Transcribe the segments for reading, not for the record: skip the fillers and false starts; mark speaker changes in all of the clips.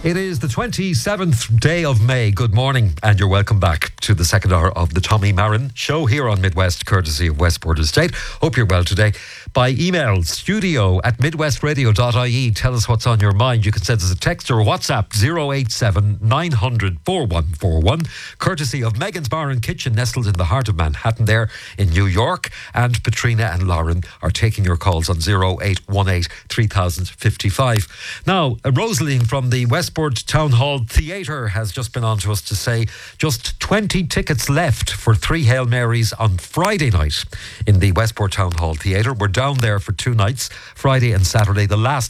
Speaker 1: It is the 27th day of May. Good morning, and you're welcome back to the second hour of the Tommy Marin Show here on Midwest, courtesy of Westport Estate. Hope you're well today. By email, studio@midwestradio.ie. Tell us what's on your mind. You can send us a text or a WhatsApp, 087 900 4141. Courtesy of Megan's Bar and Kitchen, nestled in the heart of Manhattan there in New York. And Patrina and Lauren are taking your calls on 0818 3055. Now, Rosaline from the Westport Town Hall Theatre has just been on to us to say just 20 tickets left for 3 Hail Marys on Friday night in the Westport Town Hall Theatre. We're down there for 2 nights, Friday and Saturday, the last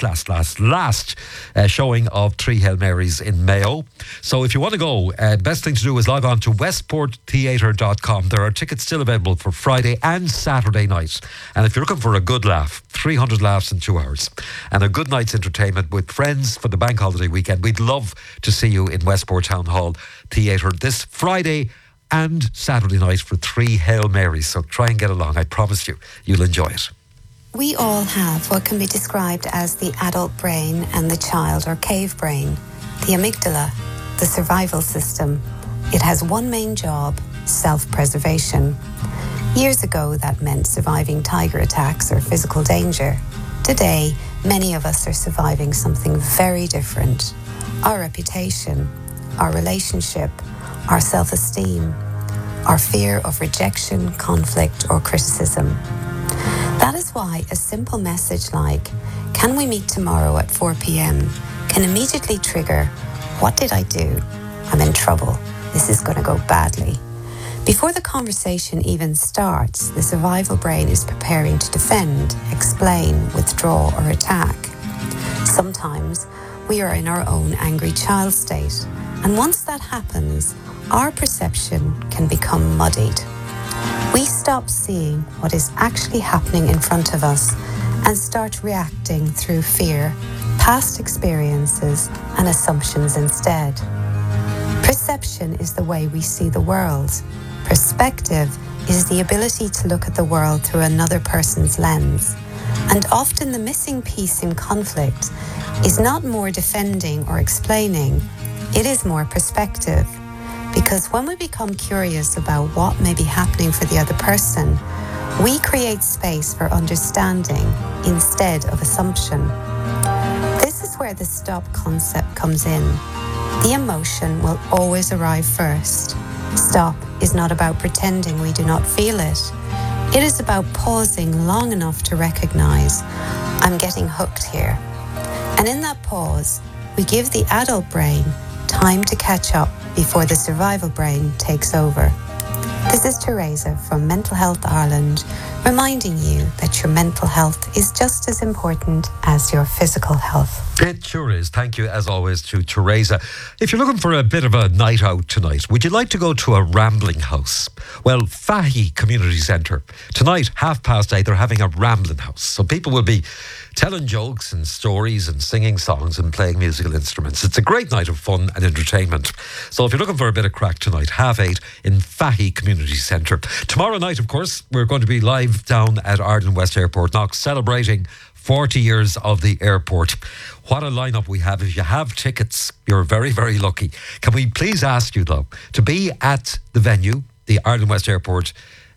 Speaker 1: showing of 3 Hail Marys in Mayo. So if you want to go, best thing to do is log on to westporttheatre.com. There are tickets still available for Friday and Saturday night. And if you're looking for a good laugh, 300 laughs in 2 hours, and a good night's entertainment with friends for the bank holiday weekend, we'd love to see you in Westport Town Hall Theatre this Friday and Saturday night for 3 Hail Marys. So try and get along. I promise you'll enjoy it.
Speaker 2: We all have what can be described as the adult brain and the child or cave brain. The amygdala, the survival system. It has one main job: self-preservation. Years ago, that meant surviving tiger attacks or physical danger. Today, many of us are surviving something very different. Our reputation, our relationship, our self-esteem, our fear of rejection, conflict, or criticism. That is why a simple message like, "Can we meet tomorrow at 4 p.m?" can immediately trigger, "What did I do? I'm in trouble. This is going to go badly." Before the conversation even starts, the survival brain is preparing to defend, explain, withdraw, or attack. Sometimes we are in our own angry child state, and once that happens, our perception can become muddied. We stop seeing what is actually happening in front of us and start reacting through fear, past experiences, and assumptions instead. Perception is the way we see the world. Perspective is the ability to look at the world through another person's lens. And often the missing piece in conflict is not more defending or explaining, it is more perspective. Because when we become curious about what may be happening for the other person, we create space for understanding instead of assumption. This is where the stop concept comes in. The emotion will always arrive first. Stop is not about pretending we do not feel it. It is about pausing long enough to recognize, I'm getting hooked here. And in that pause, we give the adult brain time to catch up before the survival brain takes over. This is Teresa from Mental Health Ireland, reminding you that your mental health is just as important as your physical health.
Speaker 1: It sure is. Thank you, as always, to Teresa. If you're looking for a bit of a night out tonight, would you like to go to a rambling house? Well, Fahy Community Centre. Tonight, 8:30, they're having a rambling house. So people will be telling jokes and stories and singing songs and playing musical instruments. It's a great night of fun and entertainment. So if you're looking for a bit of crack tonight, 8:30 in Fahy Community Centre. Tomorrow night, of course, we're going to be live down at Arden West Airport, Knox, celebrating 40 years of the airport. What a lineup we have. If you have tickets, you're very, very lucky. Can we please ask you, though, to be at the venue, the Arden West Airport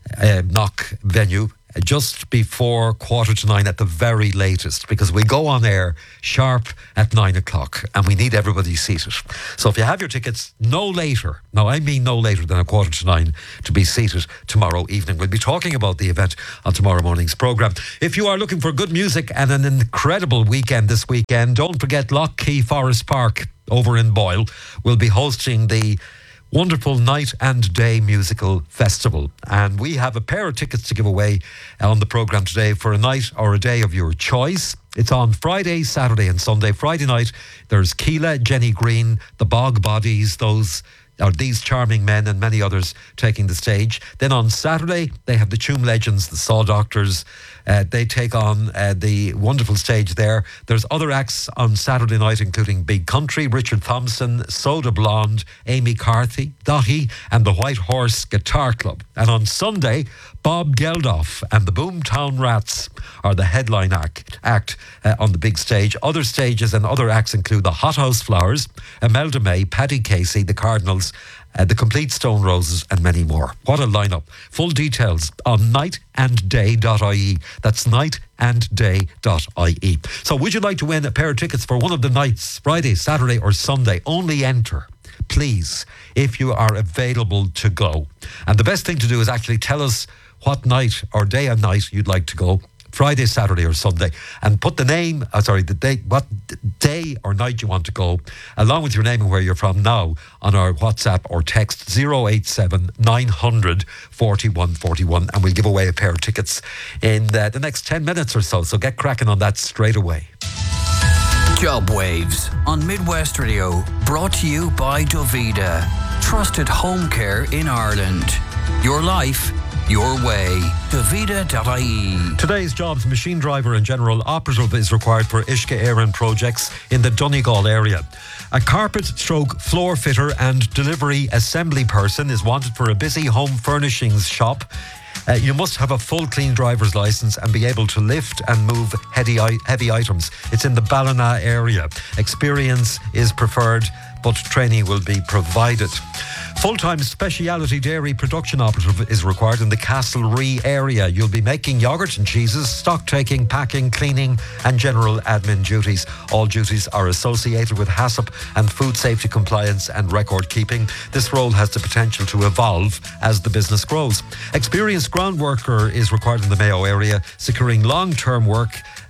Speaker 1: Knock venue, just before 9:15 at the very latest, because we go on air sharp at 9 o'clock and we need everybody seated. So if you have your tickets, no later, now I mean no later than 9:15 to be seated tomorrow evening. We'll be talking about the event on tomorrow morning's programme. If you are looking for good music and an incredible weekend this weekend, don't forget Lough Key Forest Park over in Boyle will be hosting the wonderful Night and Day Musical Festival. And we have a pair of tickets to give away on the programme today for a night or a day of your choice. It's on Friday, Saturday and Sunday. Friday night, there's Keela, Jenny Green, the Bog Bodies, these charming men and many others taking the stage. Then on Saturday, they have the Tume Legends, the Saw Doctors, They take on the wonderful stage there. There's other acts on Saturday night, including Big Country, Richard Thompson, Soda Blonde, Amy Carthy, Dottie, and the White Horse Guitar Club. And on Sunday, Bob Geldof and the Boomtown Rats are the headline act on the big stage. Other stages and other acts include the Hothouse Flowers, Imelda May, Paddy Casey, the Cardinals, the Complete Stone Roses, and many more. What a lineup. Full details on nightandday.ie. That's nightandday.ie. So would you like to win a pair of tickets for one of the nights, Friday, Saturday or Sunday? Only enter, please, if you are available to go. And the best thing to do is actually tell us what night or day and night you'd like to go. Friday, Saturday or Sunday, and put the name, the day, what day or night you want to go, along with your name and where you're from now on our WhatsApp or text 087 900 4141, and we'll give away a pair of tickets in the next 10 minutes or so. So get cracking on that straight away.
Speaker 3: Job Waves on Midwest Radio, brought to you by Dovida, trusted home care in Ireland. Your life, your way. Dovida.ie.
Speaker 1: Today's jobs: machine driver and general operative is required for Uisce Éireann projects in the Donegal area. A carpet stroke floor fitter and delivery assembly person is wanted for a busy home furnishings shop. You must have a full clean driver's licence and be able to lift and move heavy items. It's in the Ballina area. Experience is preferred, but training will be provided. Full-time speciality dairy production operative is required in the Castlerea area. You'll be making yoghurt and cheeses, stock taking, packing, cleaning and general admin duties. All duties are associated with HACCP and food safety compliance and record keeping. This role has the potential to evolve as the business grows. Experienced ground worker is required in the Mayo area, securing long-term work,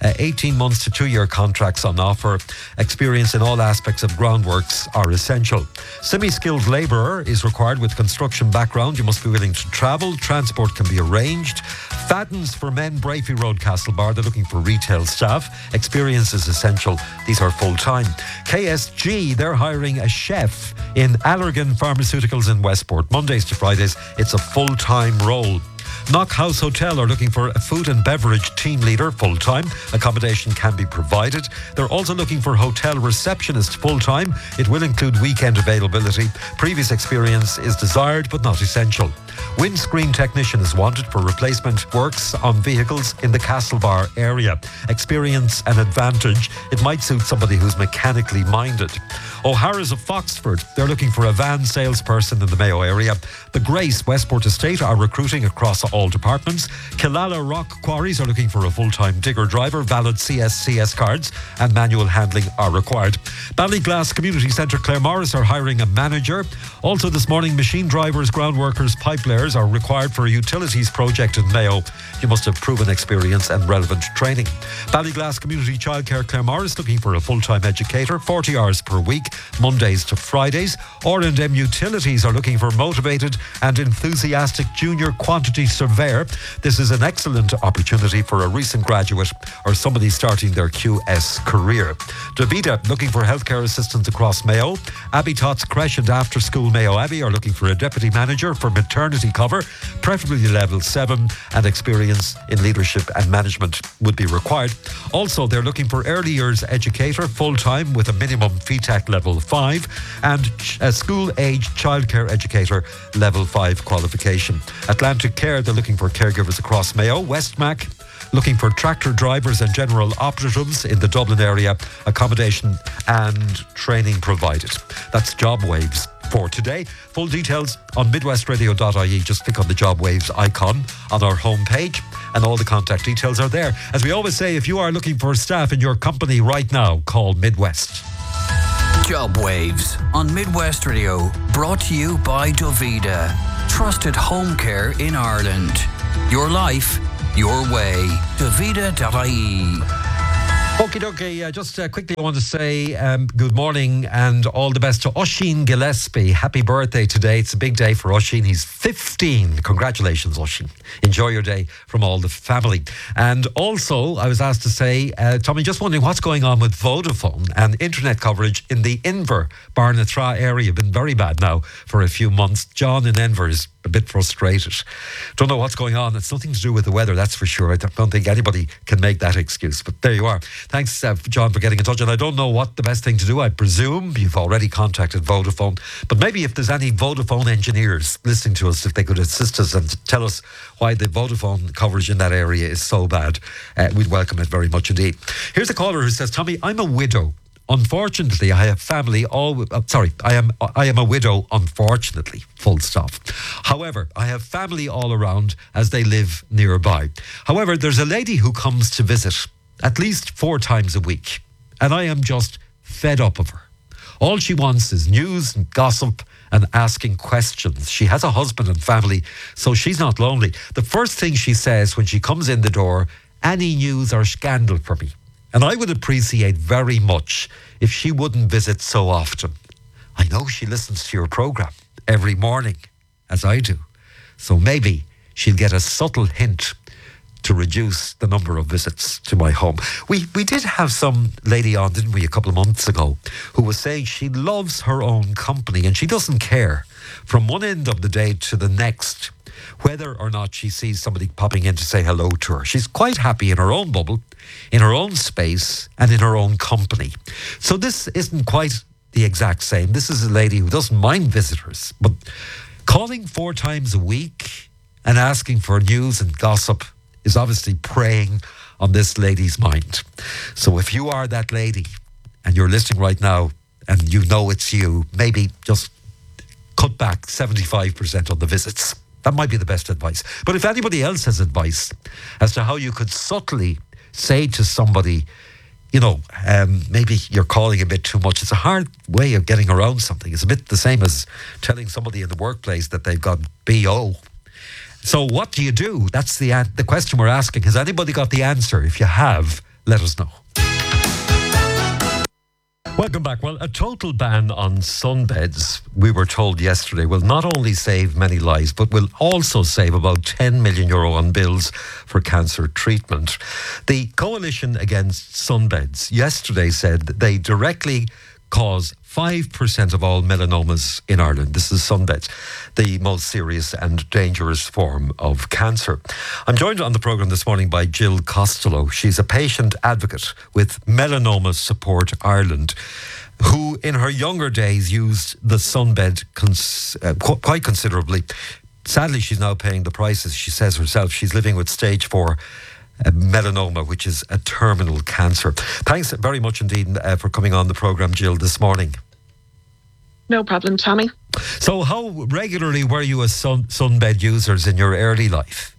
Speaker 1: 18 months to 2-year contracts on offer. Experience in all aspects of groundworks are essential. Semi-skilled labourer is required with construction background. You must be willing to travel. Transport can be arranged. Faddens for Men, Brafey Road, Castlebar. They're looking for retail staff. Experience is essential. These are full-time. KSG, they're hiring a chef in Allergan Pharmaceuticals in Westport. Mondays to Fridays, it's a full-time role. Knock House Hotel are looking for a food and beverage team leader full-time. Accommodation can be provided. They're also looking for hotel receptionist full-time. It will include weekend availability. Previous experience is desired but not essential. Windscreen technician is wanted for replacement works on vehicles in the Castlebar area. Experience an advantage. It might suit somebody who's mechanically minded. O'Hara's of Foxford, they're looking for a van salesperson in the Mayo area. The Grace Westport Estate are recruiting across all departments. Killala Rock Quarries are looking for a full-time digger driver. Valid CSCS cards and manual handling are required. Ballyglass Community Centre Claremorris are hiring a manager. Also this morning, machine drivers, ground workers, pipe layers are required for a utilities project in Mayo. You must have proven experience and relevant training. Ballyglass Community Childcare Claremorris looking for a full-time educator, 40 hours per week, Mondays to Fridays. R&M Utilities are looking for motivated and enthusiastic junior quantity surveyor. This is an excellent opportunity for a recent graduate or somebody starting their QS career. Davida looking for healthcare assistants across Mayo. Abbey Tots Creche and After School Mayo Abbey are looking for a deputy manager for maternity cover, preferably level 7, and experience in leadership and management would be required. Also, they're looking for early years educator full-time with a minimum FETAC level 5 and a school-age childcare educator level 5 qualification. Atlantic Care, they're looking for caregivers across Mayo. Westmac looking for tractor drivers and general operatives in the Dublin area. Accommodation and training provided. That's Job Waves for today. Full details on midwestradio.ie. Just click on the Job Waves icon on our homepage and all the contact details are there. As we always say, if you are looking for staff in your company right now, call Midwest.
Speaker 3: Job Waves on Midwest Radio, brought to you by Dovida, trusted home care in Ireland. Your life, your way. Dovida.ie.
Speaker 1: Okie dokie, just quickly I want to say good morning and all the best to Oisín Gillespie. Happy birthday today. It's a big day for Oisín. He's 15. Congratulations, Oisín. Enjoy your day from all the family. And also, I was asked to say, Tommy, just wondering what's going on with Vodafone and internet coverage in the Inver, Barnatraw area. Been very bad now for a few months. John in Inver is a bit frustrated. Don't know what's going on. It's nothing to do with the weather, that's for sure. I don't think anybody can make that excuse, but there you are. Thanks, John, for getting in touch. And I don't know what the best thing to do. I presume you've already contacted Vodafone, but maybe if there's any Vodafone engineers listening to us, if they could assist us and tell us why the Vodafone coverage in that area is so bad, we'd welcome it very much indeed. Here's a caller who says, Tommy, I'm a widow. Unfortunately, I have family I am a widow, unfortunately, full stop. However, I have family all around as they live nearby. However, there's a lady who comes to visit at least 4 times a week, and I am just fed up of her. All she wants is news and gossip and asking questions. She has a husband and family, so she's not lonely. The first thing she says when she comes in the door, any news or scandal for me. And I would appreciate very much if she wouldn't visit so often. I know she listens to your programme every morning, as I do. So maybe she'll get a subtle hint to reduce the number of visits to my home. We did have some lady on, didn't we, a couple of months ago, who was saying she loves her own company and she doesn't care from one end of the day to the next whether or not she sees somebody popping in to say hello to her. She's quite happy in her own bubble, in her own space, and in her own company. So this isn't quite the exact same. This is a lady who doesn't mind visitors, but calling 4 times a week and asking for news and gossip is obviously preying on this lady's mind. So if you are that lady and you're listening right now and you know it's you, maybe just cut back 75% on the visits. That might be the best advice. But if anybody else has advice as to how you could subtly say to somebody, you know, maybe you're calling a bit too much. It's a hard way of getting around something. It's a bit the same as telling somebody in the workplace that they've got BO. So what do you do? That's the question we're asking. Has anybody got the answer? If you have, let us know. Welcome back. Well, a total ban on sunbeds, we were told yesterday, will not only save many lives, but will also save about €10 million on bills for cancer treatment. The Coalition Against Sunbeds yesterday said that they directly cause 5% of all melanomas in Ireland. This is sunbeds, the most serious and dangerous form of cancer. I'm joined on the programme this morning by Jill Costello. She's a patient advocate with Melanoma Support Ireland, who in her younger days used the sunbed quite considerably. Sadly, she's now paying the prices. She says herself she's living with stage 4 melanoma, which is a terminal cancer. Thanks very much indeed for coming on the programme, Jill, this morning.
Speaker 4: No problem, Tommy.
Speaker 1: So how regularly were you a sunbed users in your early life?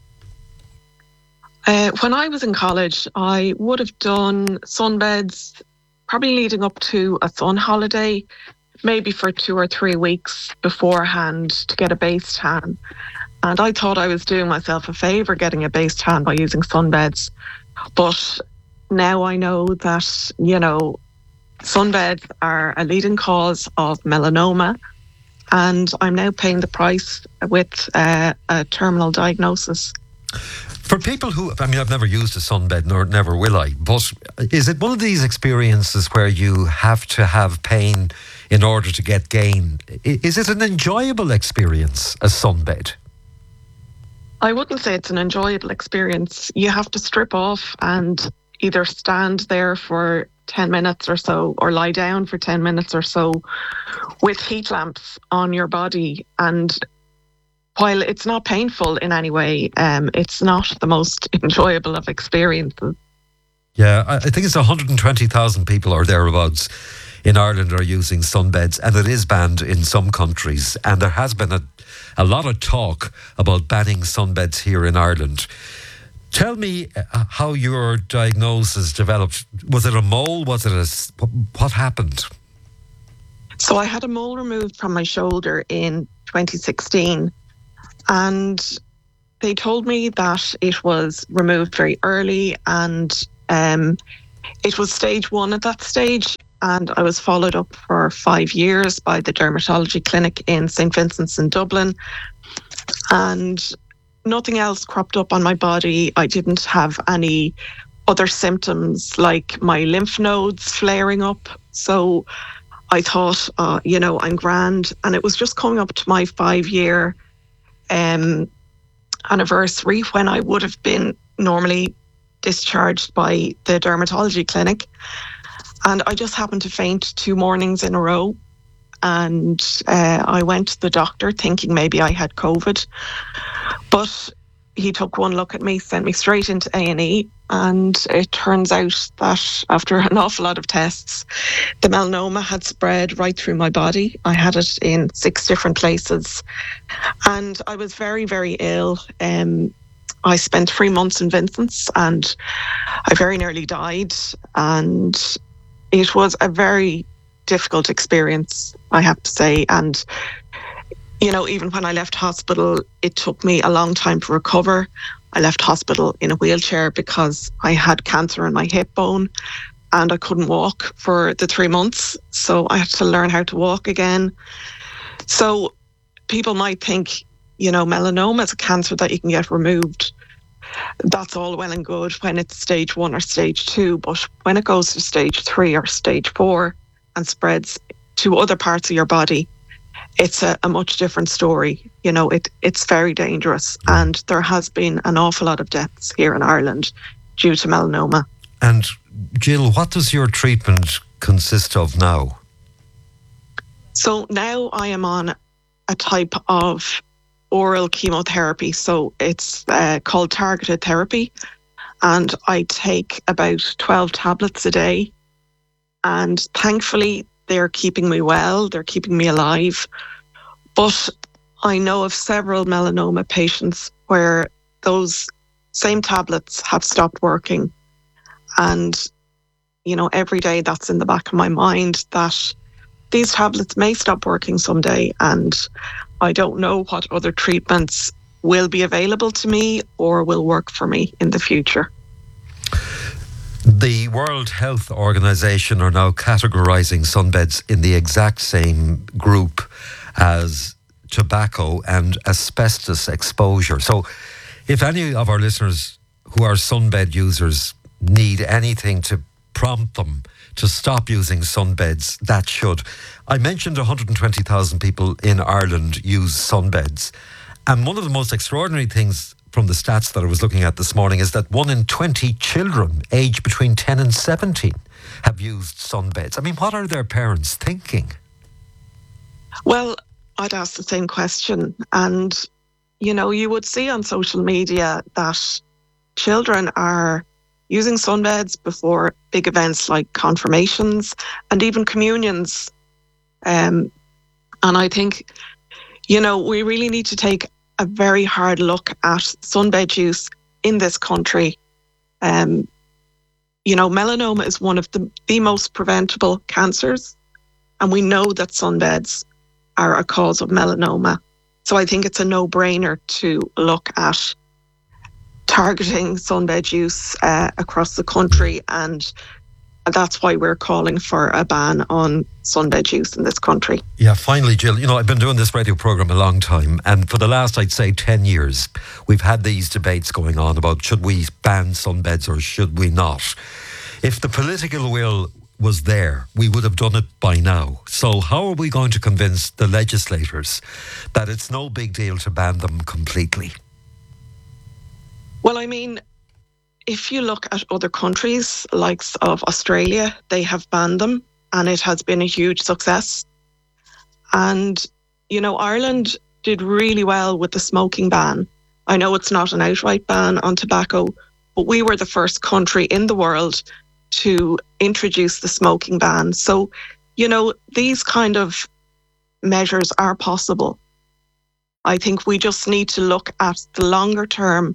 Speaker 4: When I was in college, I would have done sunbeds probably leading up to a sun holiday, maybe for 2 or 3 weeks beforehand to get a base tan. And I thought I was doing myself a favour getting a base tan by using sunbeds. But now I know that, you know, sunbeds are a leading cause of melanoma. And I'm now paying the price with a terminal diagnosis.
Speaker 1: For people who, I mean, I've never used a sunbed, nor never will I, but is it one of these experiences where you have to have pain in order to get gain? Is it an enjoyable experience, a sunbed?
Speaker 4: I wouldn't say it's an enjoyable experience. You have to strip off and either stand there for 10 minutes or so or lie down for 10 minutes or so with heat lamps on your body. And while it's not painful in any way, it's not the most enjoyable of experiences.
Speaker 1: Yeah, I think it's 120,000 people or thereabouts in Ireland are using sunbeds, and it is banned in some countries. And there has been a lot of talk about banning sunbeds here in Ireland. Tell me how your diagnosis developed. Was it a mole? What happened?
Speaker 4: So I had a mole removed from my shoulder in 2016, and they told me that it was removed very early and It was stage 1 at that stage, and I was followed up for 5 years by the dermatology clinic in St. Vincent's in Dublin. And nothing else cropped up on my body. I didn't have any other symptoms like my lymph nodes flaring up. So I thought, I'm grand. And it was just coming up to my 5-year anniversary when I would have been normally discharged by the dermatology clinic. And I just happened to faint 2 mornings in a row. And I went to the doctor thinking maybe I had COVID. But he took one look at me, sent me straight into A&E. And it turns out that after an awful lot of tests, the melanoma had spread right through my body. I had it in 6 different places. And I was very, very ill. I spent 3 months in Vincent's and I very nearly died. And it was a very difficult experience, I have to say. And, even when I left hospital, it took me a long time to recover. I left hospital in a wheelchair because I had cancer in my hip bone and I couldn't walk for the 3 months. So I had to learn how to walk again. So people might think, melanoma is a cancer that you can get removed. That's all well and good when it's stage 1 or stage 2. But when it goes to stage 3 or stage 4 and spreads to other parts of your body, it's a much different story. It's very dangerous. And there has been an awful lot of deaths here in Ireland due to melanoma.
Speaker 1: And Jill, what does your treatment consist of now?
Speaker 4: So now I am on a type of oral chemotherapy. So it's called targeted therapy. And I take about 12 tablets a day. And thankfully, they're keeping me well. They're keeping me alive. But I know of several melanoma patients where those same tablets have stopped working. And, every day that's in the back of my mind that these tablets may stop working someday. And I don't know what other treatments will be available to me or will work for me in the future.
Speaker 1: The World Health Organization are now categorizing sunbeds in the exact same group as tobacco and asbestos exposure. So if any of our listeners who are sunbed users need anything to prompt them to stop using sunbeds, that should. I mentioned 120,000 people in Ireland use sunbeds. And one of the most extraordinary things from the stats that I was looking at this morning is that 1 in 20 children aged between 10 and 17 have used sunbeds. I mean, what are their parents thinking?
Speaker 4: Well, I'd ask the same question. And, you would see on social media that children are using sunbeds before big events like confirmations and even communions. And I think, we really need to take a very hard look at sunbed use in this country. Melanoma is one of the most preventable cancers. And we know that sunbeds are a cause of melanoma. So I think it's a no-brainer to look at targeting sunbed use across the country. And that's why we're calling for a ban on sunbed use in this country.
Speaker 1: Yeah, finally, Jill, I've been doing this radio programme a long time, and for the last, I'd say, 10 years, we've had these debates going on about should we ban sunbeds or should we not. If the political will was there, we would have done it by now. So how are we going to convince the legislators that it's no big deal to ban them completely?
Speaker 4: Well, if you look at other countries, like of Australia, they have banned them and it has been a huge success. And, Ireland did really well with the smoking ban. I know it's not an outright ban on tobacco, but we were the first country in the world to introduce the smoking ban. So, these kind of measures are possible. I think we just need to look at the longer term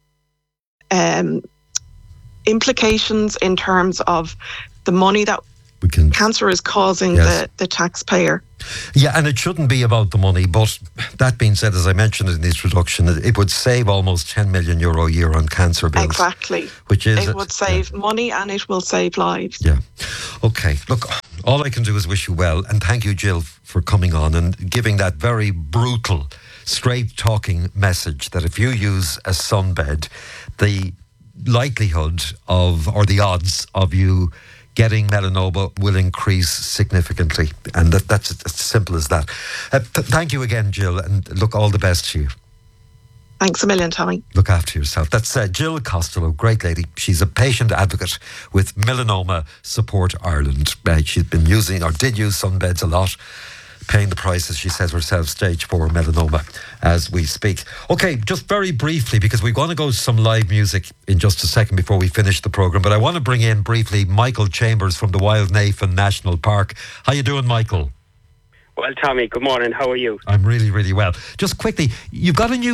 Speaker 4: implications in terms of the money that Cancer is causing the taxpayer.
Speaker 1: Yeah, and it shouldn't be about the money. But that being said, as I mentioned in the introduction, it would save almost €10 million a year on cancer bills.
Speaker 4: Exactly. It would save money and it will save lives.
Speaker 1: Yeah. Okay. Look, all I can do is wish you well, and thank you, Jill, for coming on and giving that very brutal, straight-talking message that if you use a sunbed, the likelihood of, or the odds of you getting melanoma will increase significantly. And that's as simple as that. Thank you again, Jill, and look, all the best to you.
Speaker 4: Thanks a million, Tommy.
Speaker 1: Look after yourself. That's Jill Costello, great lady. She's a patient advocate with Melanoma Support Ireland. She's been using, or did use, sunbeds a lot, paying the price, as she says herself, stage 4 melanoma as we speak. Okay, just very briefly, because we're going to go to some live music in just a second before we finish the programme, but I want to bring in briefly Michael Chambers from the Wild Nathan National Park. How you doing, Michael?
Speaker 5: Well, Tommy, good morning. How are you?
Speaker 1: I'm really, really well. Just quickly, you've got a new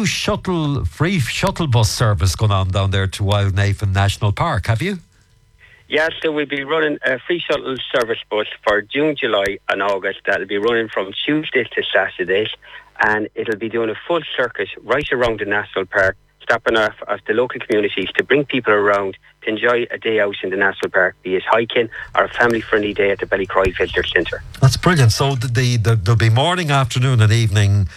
Speaker 1: free shuttle bus service going on down there to Wild Nathan National Park, have you?
Speaker 5: Yeah, so we'll be running a free shuttle service bus for June, July and August. That'll be running from Tuesdays to Saturdays, and it'll be doing a full circuit right around the National Park, stopping off at the local communities to bring people around to enjoy a day out in the National Park, be it hiking or a family-friendly day at the Ballycroy Visitor Centre.
Speaker 1: That's brilliant. So there'll be morning, afternoon and evening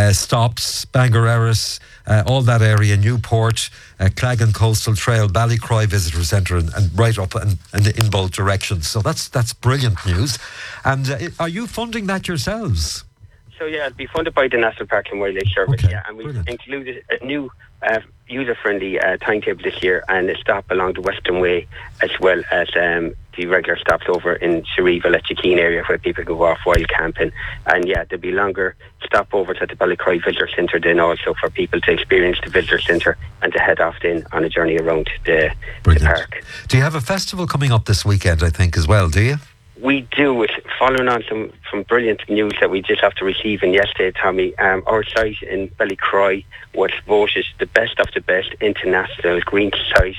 Speaker 1: stops, Bangor Erris, all that area, Newport, Clagan Coastal Trail, Ballycroy Visitor Centre, and right up and in both directions. So that's brilliant news. And are you funding that yourselves?
Speaker 5: So yeah, it'll be funded by the National Park and Wildlife Service,
Speaker 1: Okay,
Speaker 5: yeah, and we've
Speaker 1: brilliant.
Speaker 5: included a new user-friendly timetable this year, and a stop along the Western Way, as well as the regular stops over in Sherrieville at Chickeen area where people can go off wild camping. And yeah, there'll be longer stopovers at the Ballycroy Visitor Centre then also for people to experience the Visitor Centre and to head off then on a journey around the park.
Speaker 1: Do you have a festival coming up this weekend, I think, as well, do you?
Speaker 5: We do, it following on some brilliant news that we just have to receive in yesterday, Tommy. Our site in Ballycroy was voted the best of the best international green site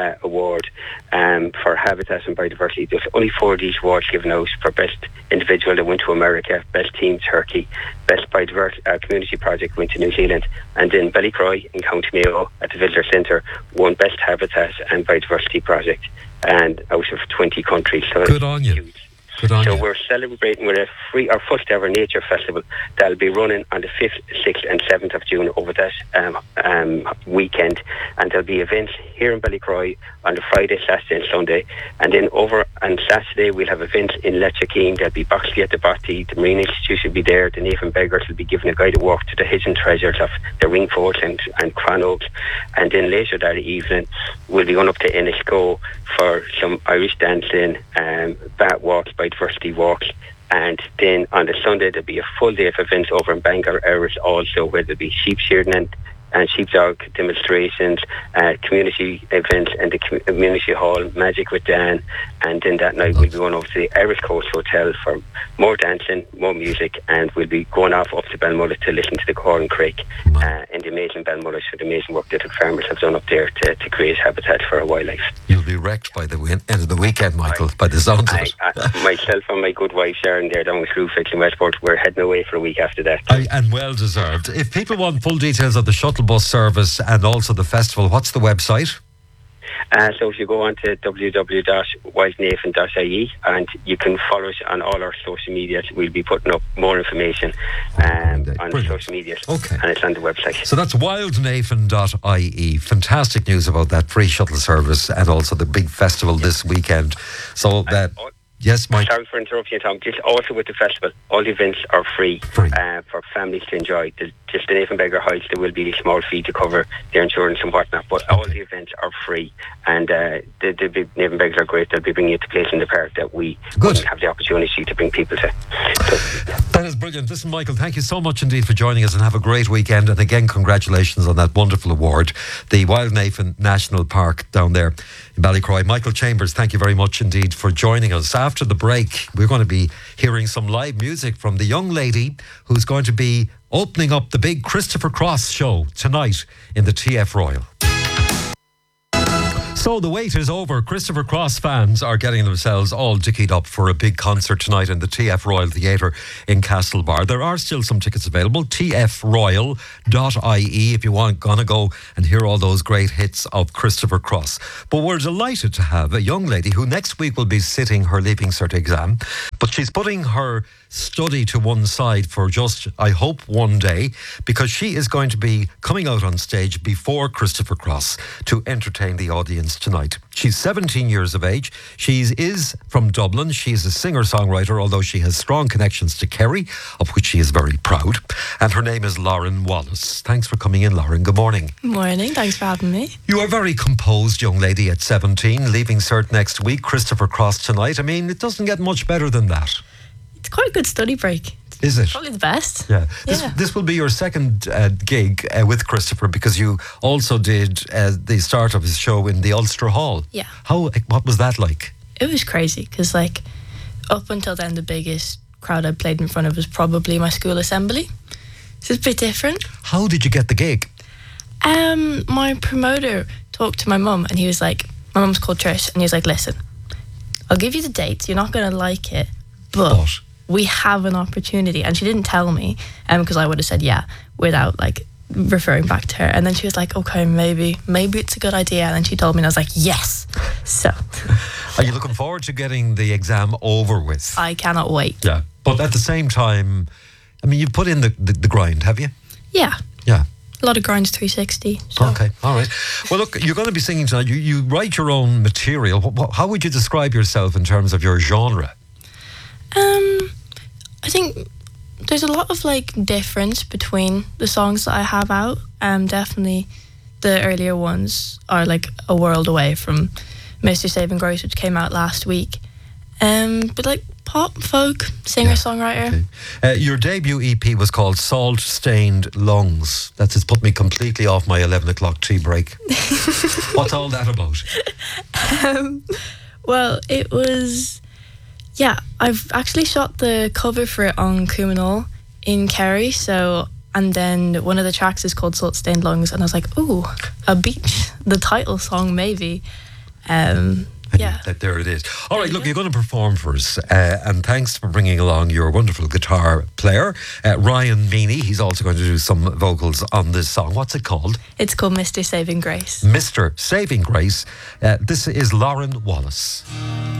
Speaker 5: award for habitat and biodiversity. There's only 4 of these awards given out: for best individual that went to America, best team Turkey, best biodiversity community project went to New Zealand, and then Ballycroy in County Mayo at the Visitor Centre won best habitat and biodiversity project, and out of 20 countries. So
Speaker 1: good on you.
Speaker 5: Huge.
Speaker 1: Good on
Speaker 5: So
Speaker 1: you.
Speaker 5: we're celebrating with our first ever nature festival that'll be running on the 5th, 6th and 7th of June over that weekend, and there'll be events here in Ballycroy on the Friday, Saturday and Sunday, and then over on Saturday we'll have events in Letchakeen. There'll be Boxley at the Botty, the Marine Institute will be there, the Nathan Beggars will be giving a guided walk to the hidden treasures of the Ringfort and Cronoaks, and then later that evening we'll be going up to Ennisco for some Irish dancing, bat walks, biodiversity walks, and then on the Sunday there'll be a full day of events over in Bangor Erris also, where there'll be sheep shearing and sheepdog demonstrations, community events in the community hall, Magic with Dan, and then that night we'll be going over to the Erris Coast Hotel for more dancing, more music, and we'll be going off up to Balmullet to listen to the Corn Creek and the amazing Balmullet for the amazing work that the farmers have done up there to create habitat for our wildlife.
Speaker 1: You'll be wrecked by the end of the weekend, Michael, by the sounds of it.
Speaker 5: Myself and my good wife Sharon there down with Screwfix in Westport, we're heading away for a week after that.
Speaker 1: And well deserved. If people want full details of the shuttle bus service and also the festival, what's the website?
Speaker 5: So if you go on to www.wildnathan.ie, and you can follow us on all our social media. We'll be putting up more information on the social media, and it's on the website.
Speaker 1: So that's wildnathan.ie. Fantastic news about that free shuttle service and also the big festival this weekend. So that... Yes, Mike.
Speaker 5: Sorry for interrupting you, Tom. Just also with the festival, all the events are free. For families to enjoy. Just the Nathan Beggar Heights, there will be a small fee to cover their insurance and whatnot, but all the events are free. And the Nathan Beggars are great. They'll be bringing you to places in the park that we wouldn't have the opportunity to bring people to.
Speaker 1: That is brilliant. Listen, Michael, thank you so much indeed for joining us, and have a great weekend. And again, congratulations on that wonderful award. The Wild Nathan National Park down there in Ballycroy. Michael Chambers, thank you very much indeed for joining us. After the break, we're going to be hearing some live music from the young lady who's going to be opening up the big Christopher Cross show tonight in the TF Royal. So the wait is over. Christopher Cross fans are getting themselves all dickied up for a big concert tonight in the TF Royal Theatre in Castlebar. There are still some tickets available. tfroyal.ie if you want to go and hear all those great hits of Christopher Cross. But we're delighted to have a young lady who next week will be sitting her Leaving Cert exam, but she's putting her study to one side for just, I hope, one day, because she is going to be coming out on stage before Christopher Cross to entertain the audience tonight. She's 17 years of age. She is from Dublin. She's a singer-songwriter, although she has strong connections to Kerry, of which she is very proud. And her name is Lauren Wallace. Thanks for coming in, Lauren. Good morning.
Speaker 6: Morning. Thanks for having me.
Speaker 1: You are a very composed young lady at 17, Leaving Cert next week, Christopher Cross tonight. I mean, it doesn't get much better than that.
Speaker 6: It's quite a good study break.
Speaker 1: Is it?
Speaker 6: Probably the best.
Speaker 1: Yeah. This will be your second gig with Christopher, because you also did the start of his show in the Ulster Hall.
Speaker 6: Yeah.
Speaker 1: What was that like?
Speaker 6: It was crazy because, like, up until then, the biggest crowd I played in front of was probably my school assembly. So it's a bit different.
Speaker 1: How did you get the gig?
Speaker 6: My promoter talked to my mum, and he was like, my mum's called Trish, and he was like, listen, I'll give you the dates. You're not going to like it, but we have an opportunity. And she didn't tell me, because I would have said yeah without like referring back to her. And then she was like, okay, maybe it's a good idea. And then she told me, and I was like, yes. So
Speaker 1: are you looking forward to getting the exam over with?
Speaker 6: I cannot wait.
Speaker 1: Yeah, but at the same time, I mean, you've put in the grind, have you?
Speaker 6: Yeah. A lot of grinds 360. So.
Speaker 1: Okay, all right. Well, look, you're going to be singing tonight. You write your own material. How would you describe yourself in terms of your genre?
Speaker 6: I think there's a lot of like difference between the songs that I have out. Definitely the earlier ones are like a world away from Mr. Saving Grace, which came out last week. But like pop, folk, singer-songwriter.
Speaker 1: Okay. Your debut EP was called Salt Stained Lungs. It's put me completely off my 11 o'clock tea break. What's all that about?
Speaker 6: Well, it was... Yeah, I've actually shot the cover for it on Cumanall in Kerry, and then one of the tracks is called Salt Stained Lungs, and I was like, ooh, a beach, the title song maybe. Yeah.
Speaker 1: There it is. All right, look, you're going to perform for us, and thanks for bringing along your wonderful guitar player, Ryan Meany. He's also going to do some vocals on this song. What's it called?
Speaker 6: It's called Mr. Saving Grace.
Speaker 1: Mr. Saving Grace. This is Lauren Wallace.